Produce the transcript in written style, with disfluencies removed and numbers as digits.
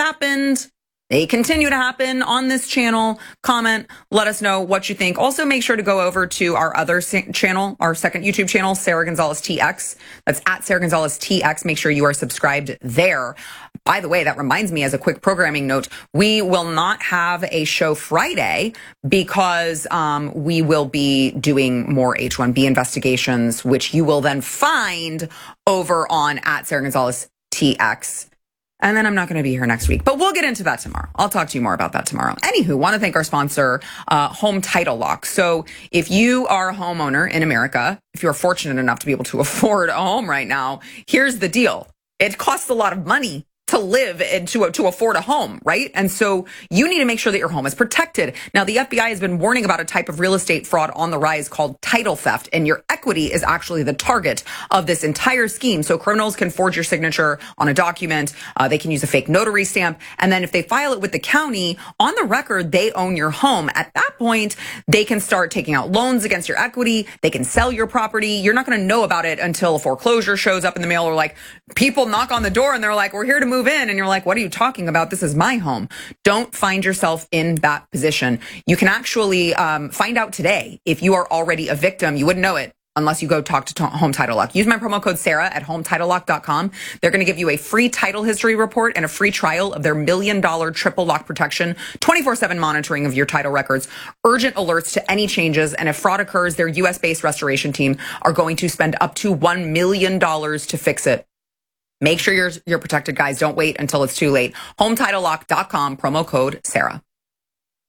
happened. They continue to happen on this channel. Comment, let us know what you think. Also, make sure to go over to our other channel, our second YouTube channel, Sarah Gonzalez TX. That's at Sarah Gonzalez TX. Make sure you are subscribed there. By the way, that reminds me, as a quick programming note, we will not have a show Friday because we will be doing more H-1B investigations, which you will then find over on at Sarah Gonzalez TX. And then I'm not going to be here next week, but we'll get into that tomorrow. I'll talk to you more about that tomorrow. Anywho, want to thank our sponsor, Home Title Lock. So if you are a homeowner in America, if you're fortunate enough to be able to afford a home right now, here's the deal. It costs a lot of money to live and to afford a home, right? And so you need to make sure that your home is protected. Now, the FBI has been warning about a type of real estate fraud on the rise called title theft, and your equity is actually the target of this entire scheme. So criminals can forge your signature on a document. They can use a fake notary stamp. And then if they file it with the county, on the record, they own your home. At that point, they can start taking out loans against your equity. They can sell your property. You're not going to know about it until a foreclosure shows up in the mail, or like people knock on the door and they're like, we're here to move in. And you're like, what are you talking about? This is my home. Don't find yourself in that position. You can actually find out today if you are already a victim. You wouldn't know it unless you go talk to Home Title Lock. Use my promo code Sarah at HomeTitleLock.com. They're going to give you a free title history report and a free trial of their $1 million triple lock protection, 24/7 monitoring of your title records, urgent alerts to any changes, and if fraud occurs, their U.S.-based restoration team are going to spend up to $1 million to fix it. Make sure you're protected, guys. Don't wait until it's too late. HomeTitleLock.com, promo code Sarah.